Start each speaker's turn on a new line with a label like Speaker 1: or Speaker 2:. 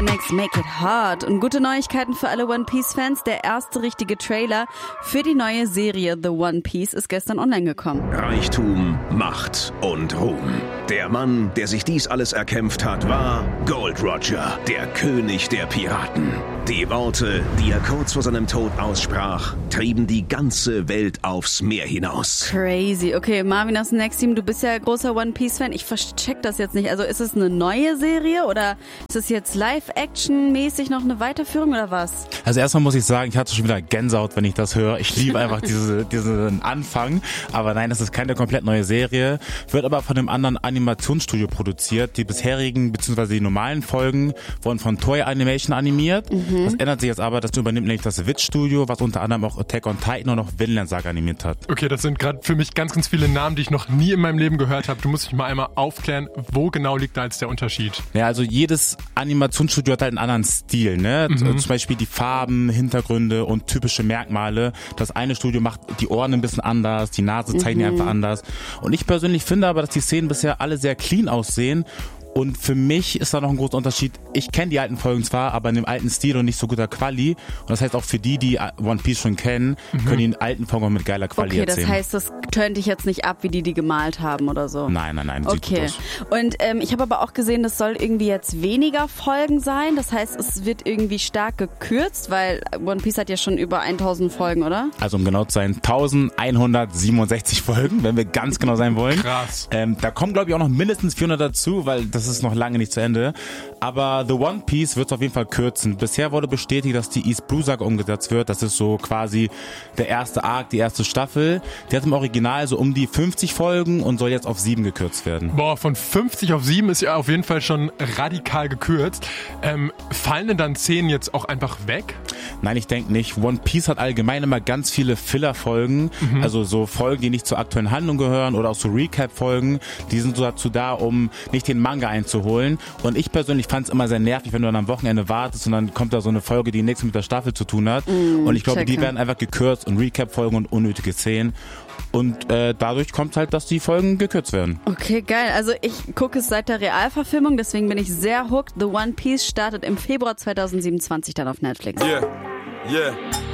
Speaker 1: Square Enix, Make It Hard. Und gute Neuigkeiten für alle One Piece-Fans. Der erste richtige Trailer für die neue Serie The One Piece ist gestern online gekommen.
Speaker 2: Reichtum, Macht und Ruhm. Der Mann, der sich dies alles erkämpft hat, war Gold Roger, der König der Piraten. Die Worte, die er kurz vor seinem Tod aussprach, trieben die ganze Welt aufs Meer hinaus.
Speaker 1: Crazy. Okay, Marvin aus dem Next Team, du bist ja großer One Piece-Fan. Ich check das jetzt nicht. Also ist es eine neue Serie oder ist es jetzt Live-Action-mäßig noch eine Weiterführung oder was?
Speaker 3: Also erstmal muss ich sagen, ich hatte schon wieder Gänsehaut, wenn ich das höre. Ich liebe einfach diesen Anfang. Aber nein, das ist keine komplett neue Serie. Wird aber von einem anderen Animationsstudio produziert. Die bisherigen bzw. die normalen Folgen wurden von Toei Animation animiert. Das ändert sich jetzt aber, das übernimmt nämlich das Witch-Studio, was unter anderem auch Attack on Titan und noch Vinland Saga animiert hat.
Speaker 4: Okay, das sind gerade für mich ganz, ganz viele Namen, die ich noch nie in meinem Leben gehört habe. Du musst mich mal einmal aufklären, wo genau liegt da jetzt der Unterschied?
Speaker 3: Ja, also jedes Animationsstudio hat halt einen anderen Stil, ne? Zum Beispiel die Farben, Hintergründe und typische Merkmale. Das eine Studio macht die Ohren ein bisschen anders, die Nase zeichnet einfach anders. Und ich persönlich finde aber, dass die Szenen bisher alle sehr clean aussehen. Und für mich ist da noch ein großer Unterschied. Ich kenne die alten Folgen zwar, aber in dem alten Stil und nicht so guter Quali. Und das heißt auch für die One Piece schon kennen, können die in alten Folgen auch mit geiler Quali erzählen.
Speaker 1: Okay, das heißt, das tönt dich jetzt nicht ab, wie die gemalt haben oder so?
Speaker 3: Nein, sieht gut aus.
Speaker 1: Und ich habe aber auch gesehen, das soll irgendwie jetzt weniger Folgen sein. Das heißt, es wird irgendwie stark gekürzt, weil One Piece hat ja schon über 1000 Folgen, oder?
Speaker 3: Also um genau zu sein, 1167 Folgen, wenn wir ganz genau sein wollen.
Speaker 4: Krass.
Speaker 3: Da kommen, glaube ich, auch noch mindestens 400 dazu, weil das ist noch lange nicht zu Ende. Aber The One Piece wird es auf jeden Fall kürzen. Bisher wurde bestätigt, dass die East Blue Saga umgesetzt wird. Das ist so quasi der erste Arc, die erste Staffel. Die hat im Original so um die 50 Folgen und soll jetzt auf 7 gekürzt werden.
Speaker 4: Boah, von 50 auf 7 ist ja auf jeden Fall schon radikal gekürzt. Fallen denn dann Szenen jetzt auch einfach weg?
Speaker 3: Nein, ich denke nicht. One Piece hat allgemein immer ganz viele Filler-Folgen. Also so Folgen, die nicht zur aktuellen Handlung gehören oder auch so Recap-Folgen. Die sind so dazu da, um nicht den Manga einzuholen. Und ich persönlich fand es immer sehr nervig, wenn du dann am Wochenende wartest und dann kommt da so eine Folge, die nichts mit der Staffel zu tun hat. Und ich glaube, die werden einfach gekürzt und Recap-Folgen und unnötige Szenen. Und dadurch kommt halt, dass die Folgen gekürzt werden.
Speaker 1: Okay, geil. Also ich gucke es seit der Realverfilmung, deswegen bin ich sehr hooked. The One Piece startet im Februar 2027 dann auf Netflix.
Speaker 5: Yeah.